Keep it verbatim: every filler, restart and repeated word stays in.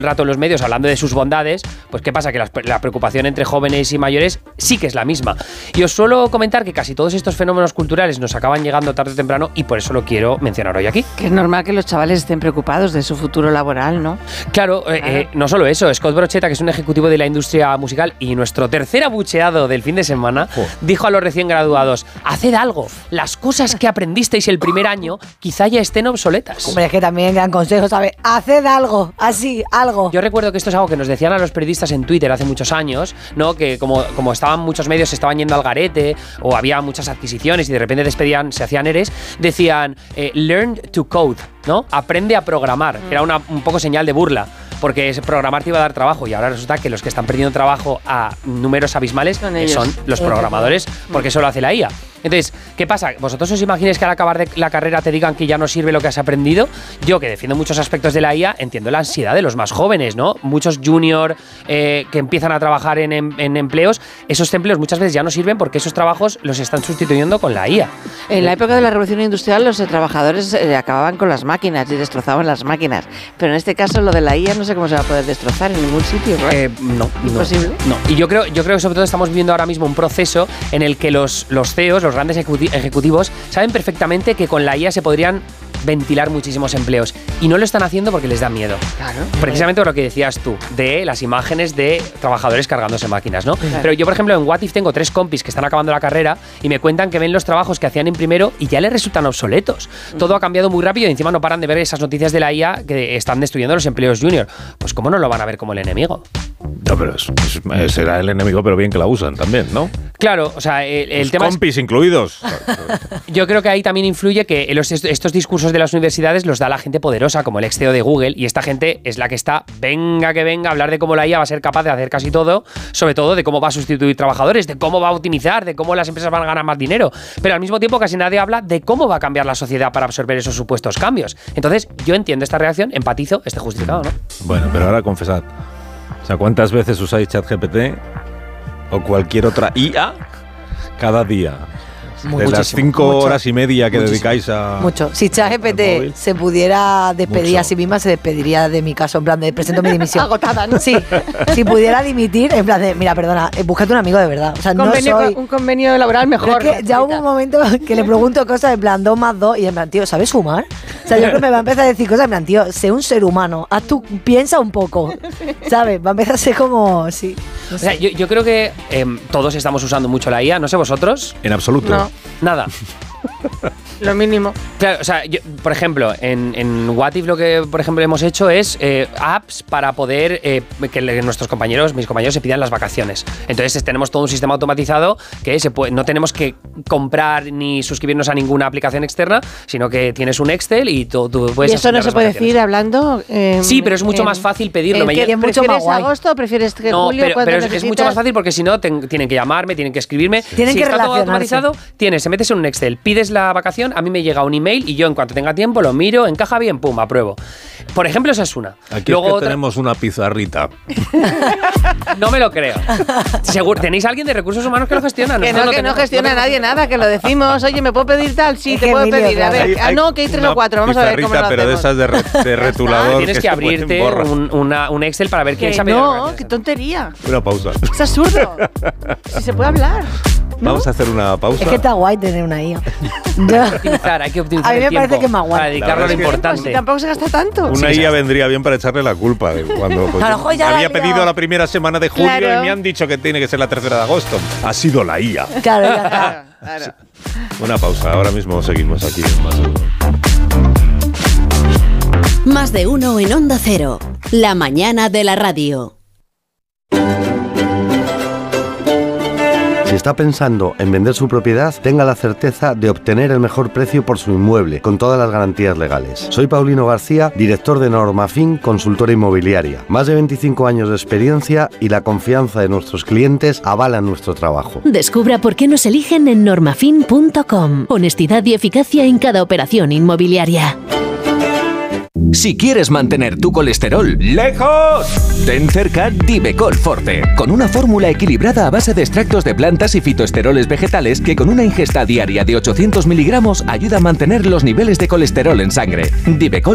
rato en los medios hablando de sus bondades, pues ¿qué pasa? Que la, la preocupación entre jóvenes y mayores sí que es la misma. Y os suelo comentar que casi todos estos fenómenos culturales nos acaban llegando tarde o temprano y por eso lo quiero mencionar hoy aquí. Que es normal que los chavales estén preocupados de su futuro laboral, ¿no? Claro, claro. Eh, eh, no solo eso, Scott Brocheta, que es un ejecutivo de la industria musical y nuestro tercer abucheado del fin de semana, oh. dijo a los recién graduados: haced algo, las cosas que aprendisteis el primer año quizá ya estén obsoletas. Hombre, es que también dan consejos, ¿sabes? Haced algo, así, algo. Yo recuerdo que esto es algo que nos decían a los periodistas en Twitter hace muchos años, ¿no? Que como, como estaban muchos medios, se estaban yendo al garete o había muchas adquisiciones y de repente despedían, se hacían eres, decían eh, learn to code, ¿no? Aprende a programar, que era una, un poco señal de burla, porque programar te iba a dar trabajo y ahora resulta que los que están perdiendo trabajo a números abismales son, eh, son los programadores, porque eso lo hace la I A. Entonces, ¿qué pasa? ¿Vosotros os imagináis que al acabar de la carrera te digan que ya no sirve lo que has aprendido? Yo, que defiendo muchos aspectos de la I A, entiendo la ansiedad de los más jóvenes, ¿no? Muchos junior eh, que empiezan a trabajar en, en, en empleos, esos empleos muchas veces ya no sirven porque esos trabajos los están sustituyendo con la I A. En la época de la revolución industrial, los trabajadores eh, acababan con las máquinas y destrozaban las máquinas. Pero en este caso, lo de la I A no sé cómo se va a poder destrozar en ningún sitio, ¿no? Eh, no, ¿Imposible? No, no. Y yo creo, yo creo que sobre todo estamos viviendo ahora mismo un proceso en el que los, los C E Os, los grandes ejecutivos, saben perfectamente que con la I A se podrían ventilar muchísimos empleos y no lo están haciendo porque les da miedo. Claro. Precisamente por lo que decías tú, de las imágenes de trabajadores cargándose máquinas, ¿no? Claro. Pero yo, por ejemplo, en What If tengo tres compis que están acabando la carrera y me cuentan que ven los trabajos que hacían en primero y ya les resultan obsoletos. Uh-huh. Todo ha cambiado muy rápido y encima no paran de ver esas noticias de la I A que están destruyendo los empleos junior. Pues ¿cómo no lo van a ver como el enemigo? No, pero es, es, será el enemigo, pero bien que la usan también, ¿no? Claro, o sea, el, el los tema compis es, incluidos. Yo creo que ahí también influye que los, estos discursos de las universidades los da la gente poderosa, como el ex C E O de Google, y esta gente es la que está, venga que venga, a hablar de cómo la I A va a ser capaz de hacer casi todo, sobre todo de cómo va a sustituir trabajadores, de cómo va a optimizar, de cómo las empresas van a ganar más dinero. Pero al mismo tiempo casi nadie habla de cómo va a cambiar la sociedad para absorber esos supuestos cambios. Entonces, yo entiendo esta reacción, empatizo, esté justificado, ¿no? Bueno, pero ahora confesad. O sea, ¿cuántas veces usáis ChatGPT o cualquier otra I A cada día? De muchísimo, las cinco mucho, horas y media que muchísimo. dedicáis a... Mucho. Si ChatGPT se pudiera despedir mucho. a sí misma, se despediría de mi caso, en plan de presento mi dimisión. Agotada, ¿no? Sí. Si pudiera dimitir, en plan de, mira, perdona, búscate un amigo de verdad. O sea, convenio, no soy... Un convenio laboral mejor. Pero es que ya hubo un momento que le pregunto cosas en plan dos más dos y en plan, tío, ¿sabes sumar? O sea, yo creo que me va a empezar a decir cosas en plan, tío, sé un ser humano, haz tú, piensa un poco, ¿sabes? Va a empezar a ser como, sí. No sé. O sea, yo, yo creo que eh, todos estamos usando mucho la I A, no sé vosotros. En absoluto. No. Nada. Lo mínimo. Claro, o sea, yo, por ejemplo, en, en What If lo que, por ejemplo, hemos hecho es eh, apps para poder eh, que le, nuestros compañeros, mis compañeros, se pidan las vacaciones. Entonces tenemos todo un sistema automatizado que se puede, no tenemos que comprar ni suscribirnos a ninguna aplicación externa, sino que tienes un Excel y tú, tú puedes... ¿Y eso no se puede decir hablando? Eh, sí, pero es mucho eh, más fácil pedirlo. Eh, ¿que mucho más guay? ¿Agosto o prefieres que no, julio? Pero, pero es, es mucho más fácil porque si no ten, tienen que llamarme, tienen que escribirme. Tienen si que está todo relacionarse. automatizado, tienes, se metes en un Excel, pides la vacación, a mí me llega un email y yo en cuanto tenga tiempo lo miro, encaja bien, pum, apruebo. Por ejemplo, esa es una. Aquí Luego es que otra... tenemos una pizarrita. No me lo creo. Seguro, ¿tenéis alguien de recursos humanos que lo gestiona? Que no, que no gestiona nadie nada, que lo decimos. Oye, ¿me puedo pedir tal? Sí, te puedo pedir. A ver, ah, no, que hay tres o cuatro. Vamos a ver cómo lo hacemos. Pero de esas de, re, de retulador. Tienes que, que abrirte un, una, un Excel para ver quién sabe. No, qué tontería. Una pausa. Es absurdo. Si se puede hablar. ¿No? Vamos a hacer una pausa. Es que está guay tener una I A. Hay que optimizar, hay que optimizar. A mí me el tiempo parece que es más guay. para dedicarlo a lo importante. Pues tampoco se gasta tanto. Una sí, I A vendría bien para echarle la culpa de cuando pues, claro, había pedido la primera semana de julio claro. y me han dicho que tiene que ser la tercera de agosto. Ha sido la I A. Claro, ya está. Claro. Una pausa, ahora mismo seguimos aquí en Más de Uno. Más de Uno en Onda Cero, la mañana de la radio. Si está pensando en vender su propiedad, tenga la certeza de obtener el mejor precio por su inmueble, con todas las garantías legales. Soy Paulino García, director de Normafin, consultora inmobiliaria. Más de veinticinco años de experiencia y la confianza de nuestros clientes avalan nuestro trabajo. Descubra por qué nos eligen en normafin punto com. Honestidad y eficacia en cada operación inmobiliaria. Si quieres mantener tu colesterol lejos, ten cerca Divecol Forte, con una fórmula equilibrada a base de extractos de plantas y fitoesteroles vegetales que con una ingesta diaria de ochocientos miligramos ayuda a mantener los niveles de colesterol en sangre. Divecol